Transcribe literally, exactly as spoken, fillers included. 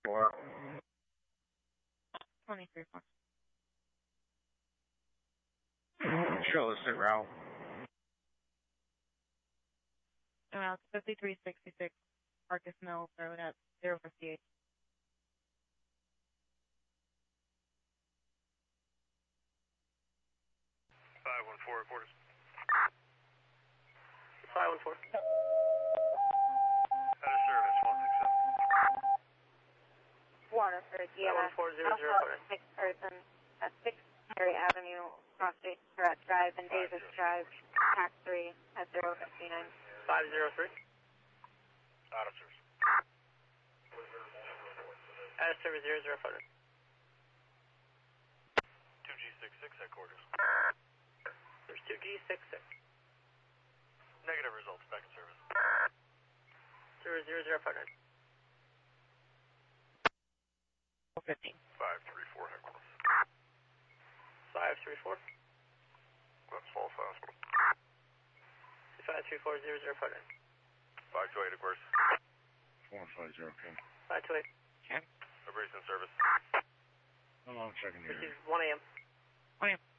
four. twenty-three four. Show us the route. Route fifty-three sixty-six, Marcus Mills Road at zero fifty-eight. five one four, quarters. five one four. Out of service, one six seven. Water for G L S. Alpha six person at six Mary Avenue, Cross Street, Surratt Drive, and Davis Drive, tax three at zero fifty-nine. five zero three. Out of service. Out of service, zero zero five. two G six six at quarters. There's two G six six. Negative results, back in service. Zero zero zero five nine. fifteen. five three four, headquarters. five three four. That's false hospital. five three four zero zero five nine. five two eight, headquarters. four five zero, okay. five two eight. ten. Everybody's in service. How long checking here? This is one A M. one A M.